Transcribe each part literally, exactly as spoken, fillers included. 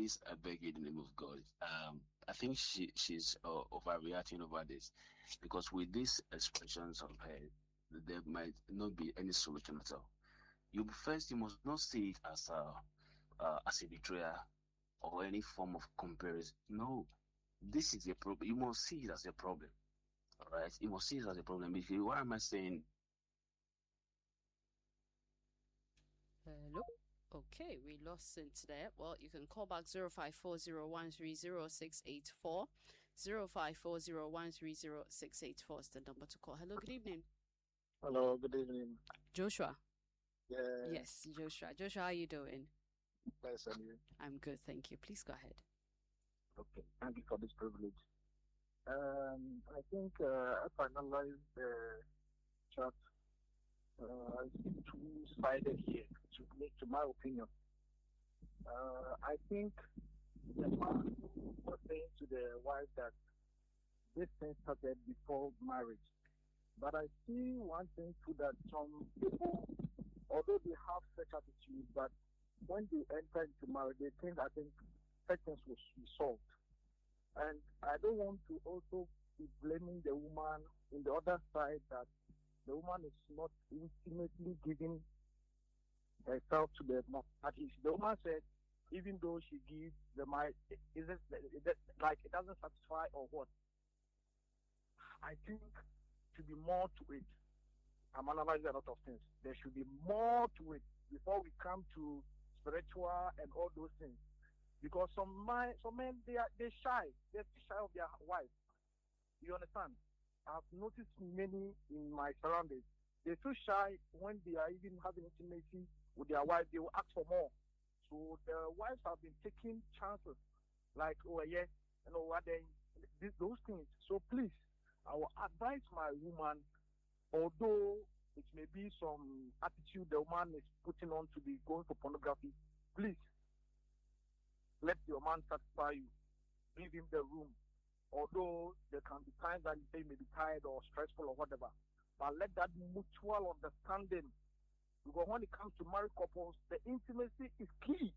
please, I beg you in the name of God. Um, I think she she's uh, overreacting over this because with these expressions of her, there might not be any solution at all. You first, you must not see it as a uh, as a betrayal or any form of comparison. No, this is a problem. You must see it as a problem. All right, you must see it as a problem. Because why am I saying? Hello. Okay, we lost Cynthia there. Well, you can call back zero five four zero one three zero six eight four. zero five four zero one three zero six eight four is the number to call. Hello, good evening. Hello, good evening. Joshua. Yeah. Yes, Joshua. Joshua, how are you doing? Nice and you. I'm good, thank you. Please go ahead. Okay, thank you for this privilege. Um, I think uh, if I analyze the chat, uh, it's two-sided here, to me, to my opinion. Uh, I think the man was saying to the wife that this thing started before marriage. But I see one thing too, that some people, although they have such attitude, but when they enter into marriage, they think, I think, such things will be solved. And I don't want to also be blaming the woman in the other side that the woman is not intimately giving herself to the man. At least the woman said, even though she gives the man, is it, is it like it doesn't satisfy or what? I think should be more to it. I'm analyzing a lot of things. There should be more to it before we come to spiritual and all those things. Because some men, some men, they are they shy. They're shy of their wife. You understand? I've noticed many in my surroundings. They're too shy when they are even having intimacy with their wife. They will ask for more. So the wives have been taking chances, like, oh yeah, you know what? Then those things. So please, I will advise my woman, although it may be some attitude the woman is putting on to be going for pornography, please let your man satisfy you. Give him the room. Although there can be times that you say may be tired or stressful or whatever, but let that mutual understanding. Because when it comes to married couples, the intimacy is key.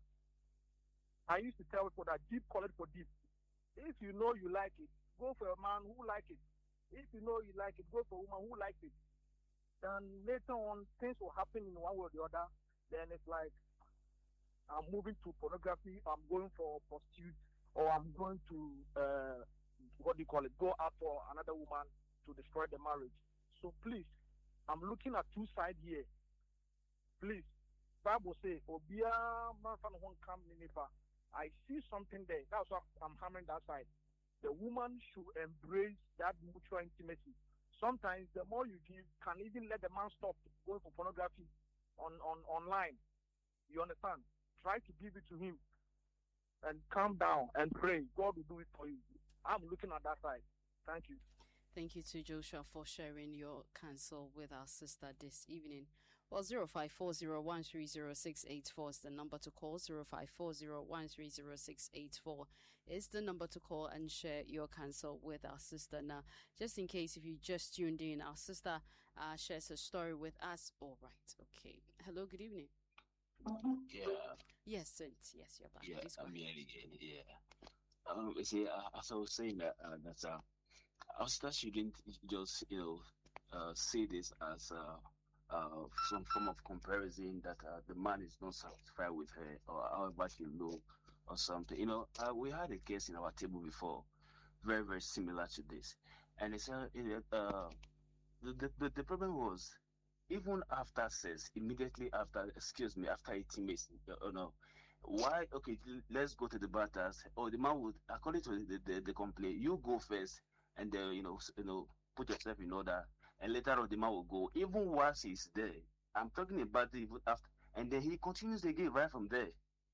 I used to tell people that deep call it for deep. If you know you like it, go for a man who like it. If you know you like it, go for a woman who likes it. Then later on, things will happen in one way or the other. Then it's like, I'm moving to pornography, I'm going for prostitute, or I'm going to, uh, what do you call it, go out for another woman to destroy the marriage. So please, I'm looking at two sides here. Please, Bible says, Obia man won't come Nineveh. I see something there. That's why I'm hammering that side. The woman should embrace that mutual intimacy. Sometimes the more you give, can even let the man stop going for pornography on, on online. You understand? Try to give it to him and calm down and pray. God will do it for you. I'm looking at that side. Thank you. Thank you to Joshua for sharing your counsel with our sister this evening. Well, zero five four zero one three zero six eight four is the number to call. zero five four zero one three zero six eight four is the number to call and share your counsel with our sister. Now, just in case if you just tuned in, our sister uh, shares her story with us. All right. Okay. Hello. Good evening. Yeah. Yes, Saint. Yes, you're back. Yeah, Please go I'm ahead. here again. Yeah. Um, you see, uh, as I was saying that uh, that's uh, Asta shouldn't just you know uh, see this as uh, uh, some form of comparison that uh, the man is not satisfied with her or however she look or something. You know, uh, we had a case in our table before, very very similar to this, and it's uh, it, uh the, the the the problem was even after sex, immediately after, excuse me, after intimacy, uh, oh no, why? Okay, l- let's go to the batters. Oh, the man would, according to the, the, the complaint, you go first, and then you know, s- you know, put yourself in order, and later on the man will go. Even once he's there, I'm talking about even after, and then he continues again right from there.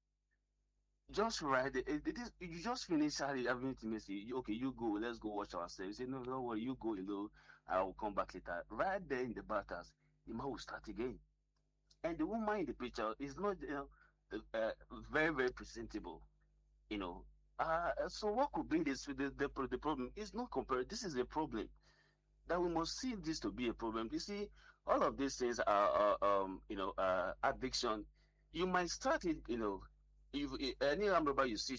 Just right, it, it is you just finish having having intimacy. You- Okay, you go, let's go watch ourselves. You say no, no worry, you go, you know, I will come back later. Right there in the batters, the man will start again. And the woman in the picture is not you know, uh, very very presentable, you know. Uh, so what could bring this the, the the problem is not compared. This is a problem that we must see this to be a problem. You see, all of these things are, uh, um you know uh, addiction. You might start it, you know, if any number you see